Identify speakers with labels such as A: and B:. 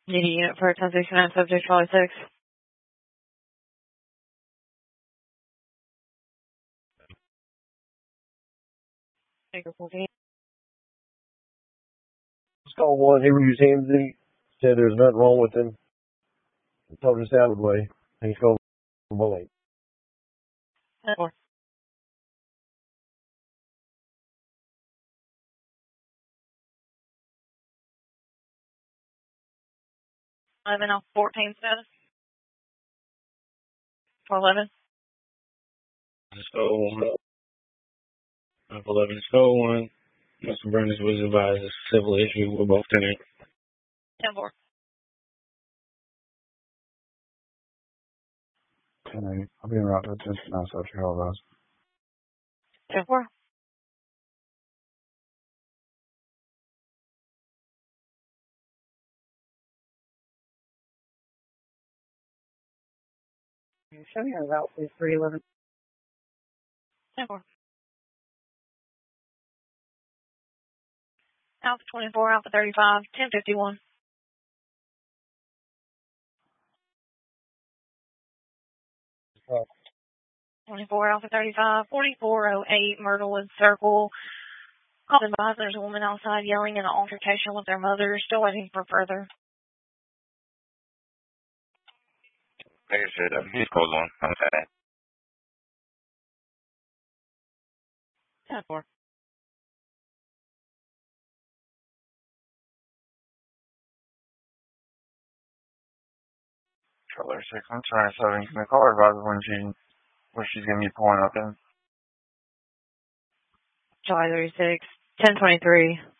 A: Need a unit for 1069 subject Charlie 6. Taker 14.
B: Let's call one. He reviews Hamsey. Said there's nothing wrong with him. Told us out of the way. He's called Bullet.
A: 10-4. I'm in 14 status. 411.
C: Skull 1. 11 Skull 1. Mr. Burns was advised of civil issue with both tenants.
A: 10-4.
D: 10-8. I'll be en route to attention now, so you're all guys.
A: 10-4.
E: Show me your route, please, 311.
A: 10-4. Alpha 24, Alpha 35, 1051.
B: Oh.
A: 24, Alpha 35, 4408, Myrtlewood Circle. Called advised there's a woman outside yelling in an altercation with their mother. Still waiting for further.
F: Like I said, he's close one. I'm sad.
A: 10-4.
F: Trailer 6, I'm trying to can call her advisor when she's gonna be pulling up in.
A: July 36, 1023.